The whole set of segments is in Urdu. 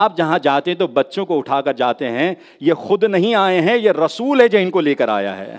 آپ جہاں جاتے ہیں تو بچوں کو اٹھا کر جاتے ہیں، یہ خود نہیں آئے ہیں، یہ رسول ہے جو ان کو لے کر آیا ہے،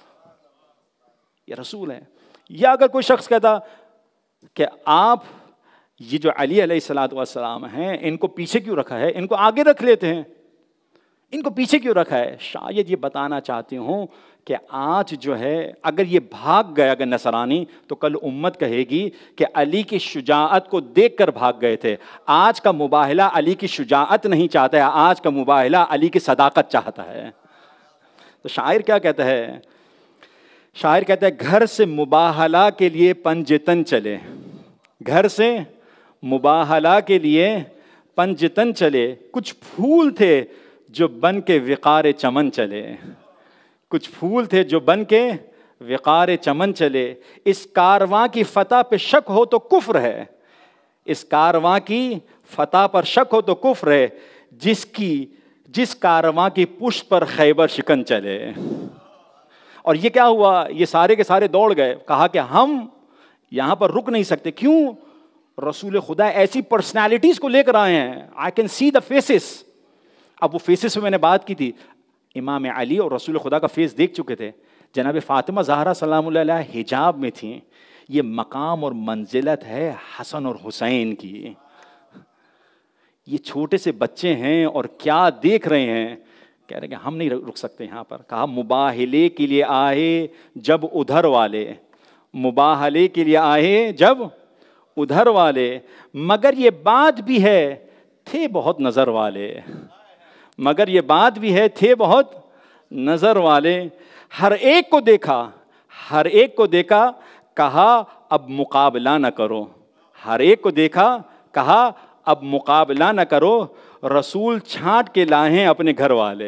یہ رسول ہے۔ یا اگر کوئی شخص کہتا کہ آپ یہ جو علی علیہ الصلوۃ والسلام ہیں ان کو پیچھے کیوں رکھا ہے، ان کو آگے رکھ لیتے ہیں، ان کو پیچھے کیوں رکھا ہے، شاید یہ بتانا چاہتے ہوں کہ آج جو ہے اگر یہ بھاگ گیا اگر نصرانی تو کل امت کہے گی کہ علی کی شجاعت کو دیکھ کر بھاگ گئے تھے۔ آج کا مباہلہ علی کی شجاعت نہیں چاہتا ہے، آج کا مباہلہ علی کی صداقت چاہتا ہے۔ تو شاعر کیا کہتا ہے؟ شاعر کہتا ہے گھر سے مباہلہ کے لیے پنجتن چلے، گھر سے مباہلہ کے لیے پنجتن چلے، کچھ پھول تھے جو بن کے وقار چمن چلے، کچھ پھول تھے جو بن کے وقار چمن چلے، اس کارواں کی فتح پہ شک ہو تو کفر ہے، اس کارواں کی فتح پر شک ہو تو کفر ہے، جس کارواں کی پشت پر خیبر شکن چلے۔ اور یہ کیا ہوا؟ یہ سارے کے سارے دوڑ گئے، کہا کہ ہم یہاں پر رک نہیں سکتے۔ کیوں؟ رسول خدا ایسی پرسنالٹیز کو لے کر آئے ہیں، I can see the faces. اب وہ فیسز پہ میں نے بات کی تھی، امام علی اور رسول خدا کا فیس دیکھ چکے تھے، جناب فاطمہ زہرا سلام اللہ علیہ حجاب میں تھیں۔ یہ مقام اور منزلت ہے حسن اور حسین کی، یہ چھوٹے سے بچے ہیں اور کیا دیکھ رہے ہیں، کہہ رہے کہ ہم نہیں رک سکتے یہاں پر۔ کہا مباہلے کے لیے آئے جب ادھر والے، مباہلے کے لیے آئے جب ادھر والے، مگر یہ بات بھی ہے تھے بہت نظر والے، مگر یہ بات بھی ہے تھے بہت نظر والے، ہر ایک کو دیکھا، ہر ایک کو دیکھا، کہا اب مقابلہ نہ کرو، ہر ایک کو دیکھا، کہا اب مقابلہ نہ کرو، رسول چھانٹ کے لائے ہیں اپنے گھر والے۔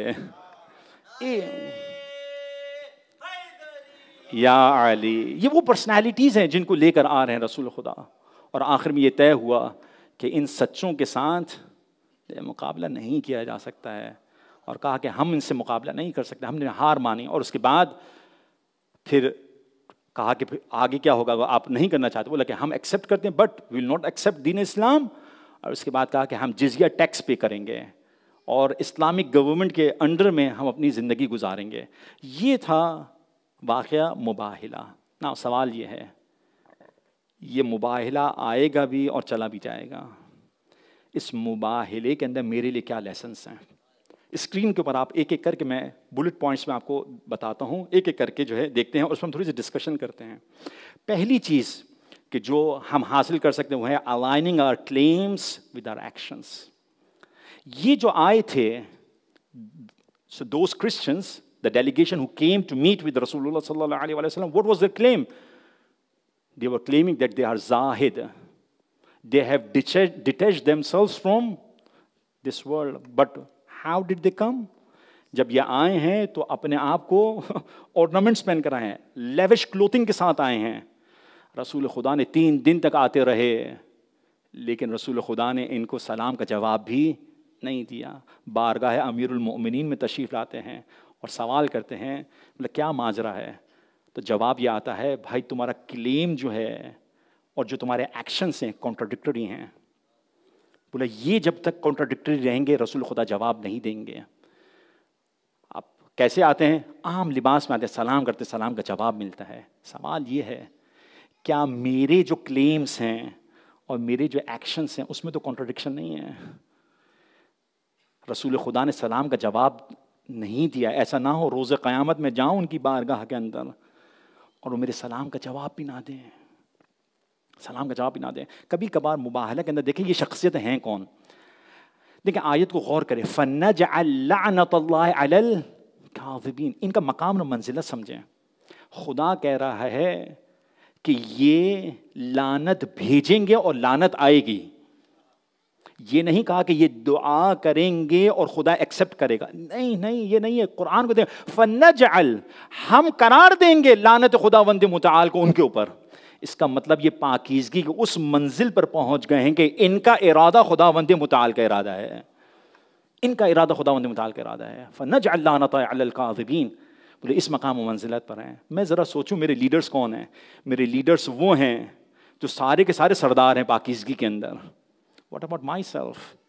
یا علی، یہ وہ پرسنالٹیز ہیں جن کو لے کر آ رہے ہیں رسول خدا، اور آخر میں یہ طے ہوا کہ ان سچوں کے ساتھ مقابلہ نہیں کیا جا سکتا ہے، اور کہا کہ ہم ان سے مقابلہ نہیں کر سکتے، ہم نے ہار مانی۔ اور اس کے بعد پھر کہا کہ پھر آگے کیا ہوگا، آپ نہیں کرنا چاہتے، بولا کہ ہم ایکسیپٹ کرتے ہیں but we will not accept دین اسلام۔ اور اس کے بعد کہا کہ ہم جزیہ ٹیکس پے کریں گے اور اسلامک گورنمنٹ کے انڈر میں ہم اپنی زندگی گزاریں گے۔ یہ تھا واقعہ مباہلہ۔ نا سوال یہ ہے، یہ مباہلہ آئے گا بھی اور چلا بھی جائے گا، اس مباہلے کے اندر میرے لیے کیا لیسنس ہیں؟ اسکرین کے اوپر آپ ایک ایک کر کے، میں بلٹ پوائنٹس میں آپ کو بتاتا ہوں، ایک ایک کر کے جو ہے دیکھتے ہیں اور اس میں ہم تھوڑی سی ڈسکشن کرتے ہیں۔ پہلی چیز کہ جو ہم حاصل کر سکتے ہیں وہ ہے aligning our claims with our actions۔ یہ جو آئے تھے، so those Christians, the delegation who came to meet with Rasulullah sallallahu alaihi wasallam, what was their claim? They were claiming that they are zahid, they have detached themselves from this world. But how did they come? جب یہ آئے ہیں تو اپنے آپ کو ornaments پہن کر آئے ہیں، لیوش کلوتھنگ کے ساتھ آئے ہیں۔ رسول خدا نے 3 دن تک آتے رہے، لیکن رسول خدا نے ان کو سلام کا جواب بھی نہیں دیا۔ بارگاہ امیر المؤمنین میں تشریف لاتے ہیں اور سوال کرتے ہیں، بولے کیا ماجرا ہے؟ تو جواب یہ آتا ہے، بھائی تمہارا کلیم جو ہے اور جو تمہارے ایکشنز ہیں کانٹراڈکٹری ہیں۔ بولا یہ جب تک کانٹراڈکٹری رہیں گے رسول خدا جواب نہیں دیں گے۔ آپ کیسے آتے ہیں؟ عام لباس میں آتے ہیں، سلام کرتے، سلام کا جواب ملتا ہے۔ سوال یہ ہے، کیا میرے جو کلیمز ہیں اور میرے جو ایکشنز ہیں اس میں تو کانٹراڈکشن نہیں ہے؟ رسول خدا نے سلام کا جواب نہیں دیا، ایسا نہ ہو روز قیامت میں جاؤں ان کی بارگاہ کے اندر اور وہ میرے سلام کا جواب بھی نہ دیں، سلام کا جواب بھی نہ دیں۔ کبھی کبھار مباہلہ کے اندر دیکھیں یہ شخصیتیں ہیں کون؟ دیکھیں آیت کو غور کریں، فَنَجْعَلْ لَعْنَةَ اللَّهِ عَلَى الْكَاذِبِينَ۔ ان کا مقام اور منزلت سمجھیں۔ خدا کہہ رہا ہے کہ یہ لعنت بھیجیں گے اور لعنت آئے گی۔ یہ نہیں کہا کہ یہ دعا کریں گے اور خدا ایکسپٹ کرے گا، نہیں نہیں، یہ نہیں ہے۔ قرآن کو دیکھ، فَنَجْعَلْ، ہم قرار دیں گے لعنت خداوند متعال کو ان کے اوپر۔ اس کا مطلب یہ پاکیزگی کے اس منزل پر پہنچ گئے ہیں کہ ان کا ارادہ خداوند متعال کا ارادہ ہے، ان کا ارادہ خداوند متعال کا ارادہ ہے۔ فَنَجْعَلْ لَعْنَةَ عَلَى الْكَاذِبِينَ، بولے اس مقام و منزلت پر ہیں۔ میں ذرا سوچوں میرے لیڈرز کون ہیں؟ میرے لیڈرز وہ ہیں جو سارے کے سارے سردار ہیں پاکیزگی کے اندر۔ What about myself?